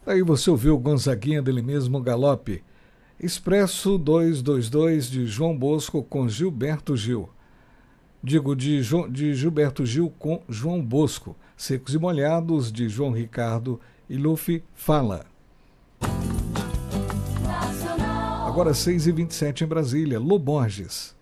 Aí você ouviu Gonzaguinha dele mesmo, Galope. Expresso 222 de João Bosco com Gilberto Gil. Digo, de Gilberto Gil com João Bosco. Secos e Molhados de João Ricardo e Luffy Fala. Agora 6h27 em Brasília. Lô Borges.